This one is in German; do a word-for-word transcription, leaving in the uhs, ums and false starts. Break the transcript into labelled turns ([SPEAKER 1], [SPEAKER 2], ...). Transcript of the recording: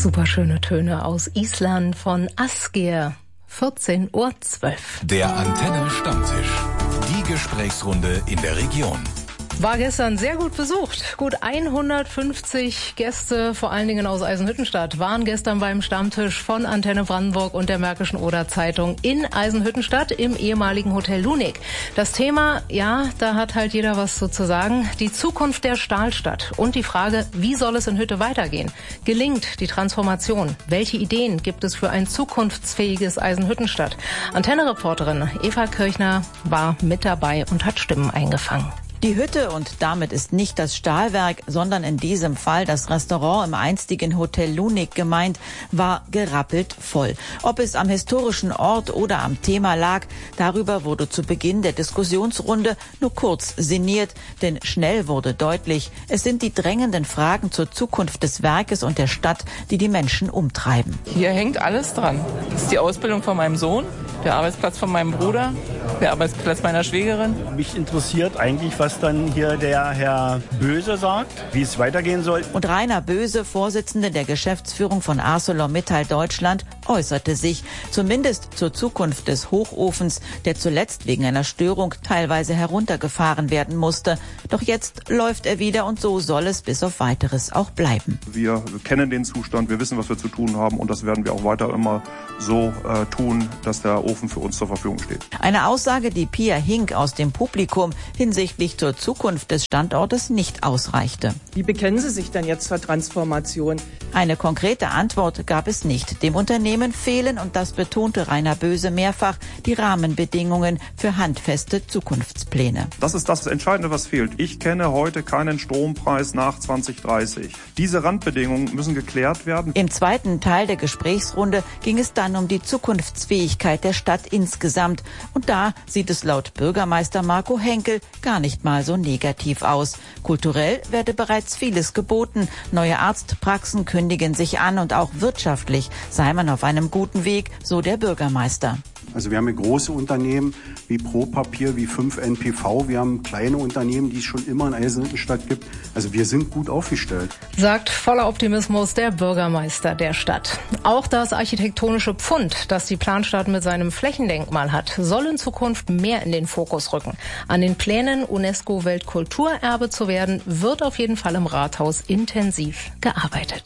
[SPEAKER 1] Superschöne Töne aus Island von Asgeir. vierzehn Uhr zwölf.
[SPEAKER 2] Der Antenne Stammtisch. Die Gesprächsrunde in der Region.
[SPEAKER 1] War gestern sehr gut besucht. Gut hundertfünfzig Gäste, vor allen Dingen aus Eisenhüttenstadt, waren gestern beim Stammtisch von Antenne Brandenburg und der Märkischen Oder Zeitung in Eisenhüttenstadt im ehemaligen Hotel Lunig. Das Thema, ja, da hat halt jeder was so zu sagen, die Zukunft der Stahlstadt und die Frage, wie soll es in Hütte weitergehen? Gelingt die Transformation? Welche Ideen gibt es für ein zukunftsfähiges Eisenhüttenstadt? Antenne-Reporterin Eva Kirchner war mit dabei und hat Stimmen eingefangen.
[SPEAKER 3] Die Hütte, und damit ist nicht das Stahlwerk, sondern in diesem Fall das Restaurant im einstigen Hotel Lunig gemeint, war gerappelt voll. Ob es am historischen Ort oder am Thema lag, darüber wurde zu Beginn der Diskussionsrunde nur kurz sinniert, denn schnell wurde deutlich, es sind die drängenden Fragen zur Zukunft des Werkes und der Stadt, die die Menschen umtreiben.
[SPEAKER 4] Hier hängt alles dran. Das ist die Ausbildung von meinem Sohn, der Arbeitsplatz von meinem Bruder, der Arbeitsplatz meiner Schwägerin.
[SPEAKER 5] Mich interessiert eigentlich, was dann hier der Herr Böse sagt, wie es weitergehen soll.
[SPEAKER 3] Und Rainer Böse, Vorsitzende der Geschäftsführung von ArcelorMittal Deutschland, äußerte sich zumindest zur Zukunft des Hochofens, der zuletzt wegen einer Störung teilweise heruntergefahren werden musste. Doch jetzt läuft er wieder und so soll es bis auf Weiteres auch bleiben.
[SPEAKER 6] Wir kennen den Zustand, wir wissen, was wir zu tun haben und das werden wir auch weiter immer so äh, tun, dass der Ofen für uns zur Verfügung steht.
[SPEAKER 3] Eine Aussage, die Pia Hink aus dem Publikum hinsichtlich zur Zukunft des Standortes nicht ausreichte.
[SPEAKER 7] Wie bekennen Sie sich denn jetzt zur Transformation?
[SPEAKER 3] Eine konkrete Antwort gab es nicht. Dem Unternehmen fehlen, und das betonte Rainer Böse mehrfach, die Rahmenbedingungen für handfeste Zukunftspläne.
[SPEAKER 6] Das ist das Entscheidende, was fehlt. Ich kenne heute keinen Strompreis nach zwanzig dreißig. Diese Randbedingungen müssen geklärt werden.
[SPEAKER 3] Im zweiten Teil der Gesprächsrunde ging es dann um die Zukunftsfähigkeit der Stadt insgesamt. Und da sieht es laut Bürgermeister Marco Henkel gar nicht mal so negativ aus. Kulturell werde bereits vieles geboten. Neue Arztpraxen kündigen sich an und auch wirtschaftlich sei man auf einem guten Weg, so der Bürgermeister.
[SPEAKER 8] Also wir haben große Unternehmen wie ProPapier, wie fünf N P V. Wir haben kleine Unternehmen, die es schon immer in Eisenhüttenstadt gibt. Also wir sind gut aufgestellt.
[SPEAKER 1] Sagt voller Optimismus der Bürgermeister der Stadt. Auch das architektonische Pfund, das die Planstadt mit seinem Flächendenkmal hat, soll in Zukunft mehr in den Fokus rücken. An den Plänen, UNESCO-Weltkulturerbe zu werden, wird auf jeden Fall im Rathaus intensiv gearbeitet.